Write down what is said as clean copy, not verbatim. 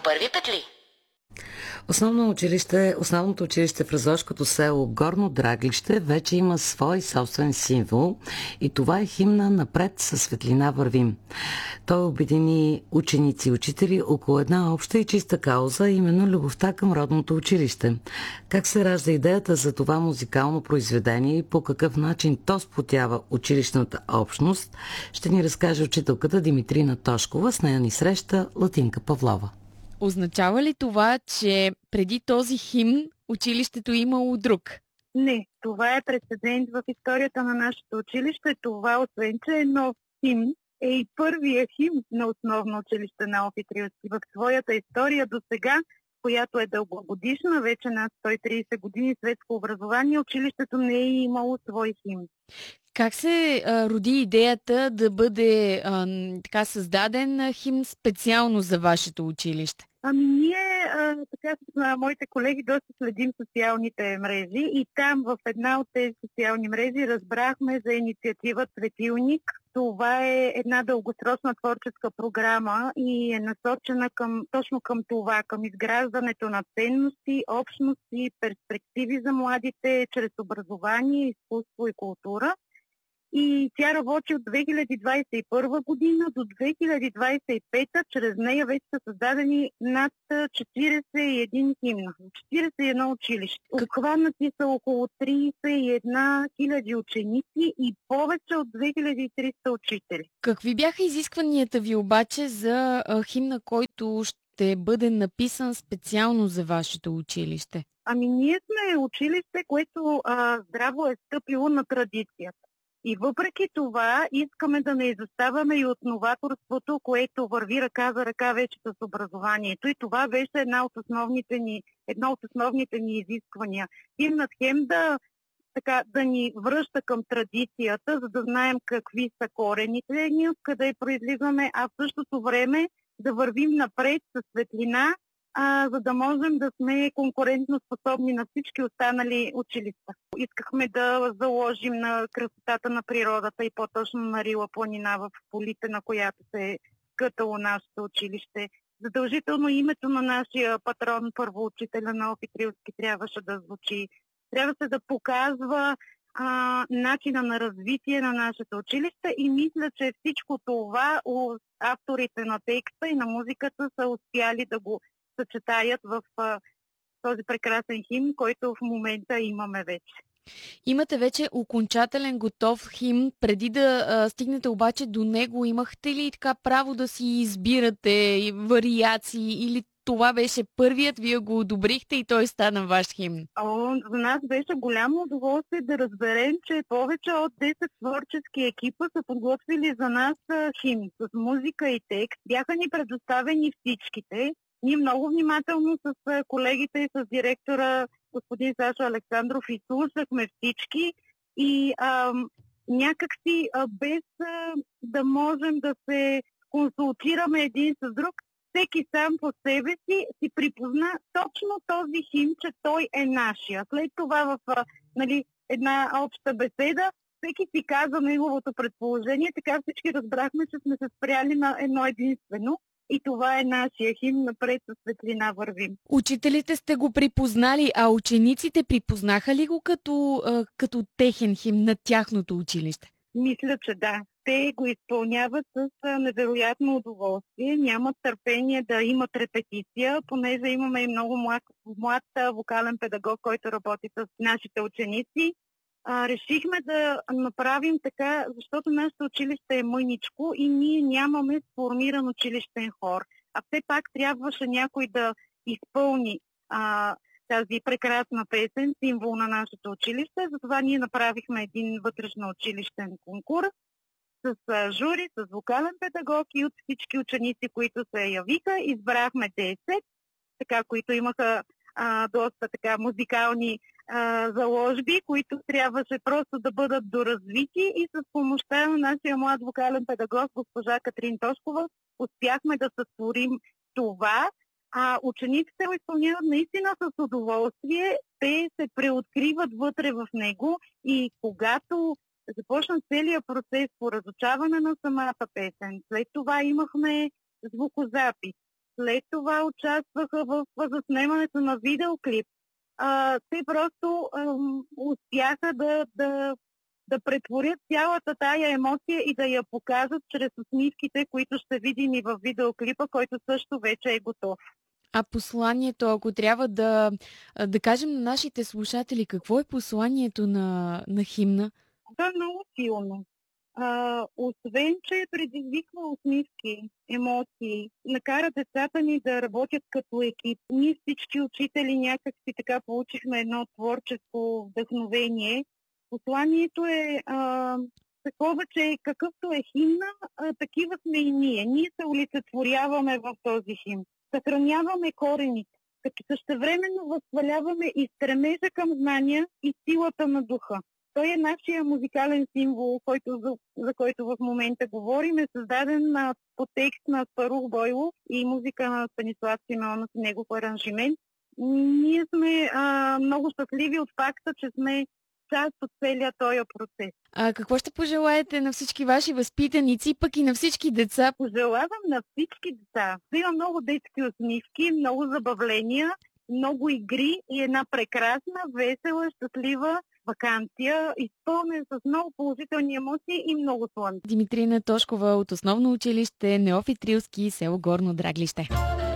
първи петли. Основното училище в Разложкото село Горно Драглище вече има свой собствен символ и това е химна "Напред със светлина вървим". Той обедини ученици и учители около една обща и чиста кауза, именно любовта към родното училище. Как се ражда идеята за това музикално произведение и по какъв начин то сплотява училищната общност, ще ни разкаже учителката Димитрина Тошкова. С нея ни среща Латинка Павлова. Означава ли това, че преди този химн училището имало друг? Не, това е прецедент в историята на нашето училище. Това, освен че е нов химн, е и първия химн на основно училище на Офи Трилски. В своята история до сега, която е дългогодишна, вече над 130 години светско образование, училището не е имало свой химн. Как се роди идеята да бъде така създаден химн специално за вашето училище? Ние, така с моите колеги, доста следим социалните мрежи и там в една от тези социални мрежи разбрахме за инициатива Светилник. Това е една дългосрочна творческа програма и е насочена точно към това, към изграждането на ценности, общности, перспективи за младите чрез образование, изкуство и култура. И тя работи от 2021 година до 2025. Чрез нея вече са създадени над 41 химна, 41 училища. Обхванати са около 31 000 ученици и повече от 2300 учители. Какви бяха изискванията ви обаче за химна, който ще бъде написан специално за вашето училище? Ние сме училище, което здраво е стъпило на традицията. И въпреки това искаме да не изоставаме и от новаторството, което върви ръка за ръка вече с образованието. И това беше едно от основните ни изисквания. Химнът хем да ни връща към традицията, за да знаем какви са корените ни, откъде произлизаме, а в същото време да вървим напред със светлина, за да можем да сме конкурентно способни на всички останали училища. Искахме да заложим на красотата на природата и по-точно на Рила планина, в полите на която се е скътало нашето училище. Задължително името на нашия патрон, първоучителя на Офи Трилски, трябваше да звучи. Трябваше да показва начина на развитие на нашето училище и мисля, че всичко това авторите на текста и на музиката са успяли да го съчетаят в този прекрасен химн, който в момента имаме вече. Имате вече окончателен готов химн. Преди да стигнете обаче до него, имахте ли така право да си избирате вариации или това беше първият, вие го одобрихте и той стана ваш химн? За нас беше голямо удоволствие да разберем, че повече от 10 творчески екипа са подготвили за нас химн с музика и текст. Бяха ни предоставени всичките. Ние много внимателно с колегите и с директора господин Сашо Александров изслушахме всички и някакси без да можем да се консултираме един с друг, всеки сам по себе си припозна точно този химн, че той е нашия. След това в една обща беседа всеки си каза неговото предположение, така всички разбрахме, че сме се спряли на едно единствено. И това е нашия химн "Напред със светлина вървим". Учителите сте го припознали, а учениците припознаха ли го като техен химн на тяхното училище? Мисля, че да. Те го изпълняват с невероятно удоволствие. Нямат търпение да имат репетиция, понеже имаме и много млад вокален педагог, който работи с нашите ученици. Решихме да направим така, защото нашето училище е мъничко и ние нямаме сформиран училищен хор. А все пак трябваше някой да изпълни тази прекрасна песен, символ на нашето училище. Затова ние направихме един вътрешно-училищен конкурс с жури, с вокален педагог и от всички ученици, които се явиха. Избрахме 10, които имаха доста музикални заложби, които трябваше просто да бъдат доразвити и с помощта на нашия млад вокален педагог, госпожа Катрин Тошкова, успяхме да сътворим това. Учениците го изпълняват наистина с удоволствие. Те се преоткриват вътре в него и когато започна целият процес по разучаване на самата песен, след това имахме звукозапис. след това участваха в заснемането на видеоклип. Те просто успяха да претворят цялата тая емоция и да я покажат чрез усмивките, които ще видим и в видеоклипа, който също вече е готов. А посланието, ако трябва да кажем на нашите слушатели, какво е посланието на химна? Да, много силно. Освен, че предизвиква усмивки, емоции, накара децата ни да работят като екип. Ние всички учители някак си така получихме едно творческо вдъхновение. Посланието е такова, че какъвто е химна, такива сме и ние. Ние се олицетворяваме в този химн. Съхраняваме корените, като същевременно възхваляваме и стремежа към знания и силата на духа. Той е нашия музикален символ, за който в момента говорим, е създаден по текст на Аспарух Бойлов и музика на Станислав Симеонов и негов аранжимент. Ние сме много щастливи от факта, че сме част от целия този процес. А какво ще пожелаете на всички ваши възпитаници, пък и на всички деца? Пожелавам на всички деца да има много детски усмивки, много забавления, много игри и една прекрасна, весела, щастлива ваканция, изпълнена с много положителни емоции и много слънце. Димитрина Тошкова от Основно училище Неофит Рилски, село Горно Драглище.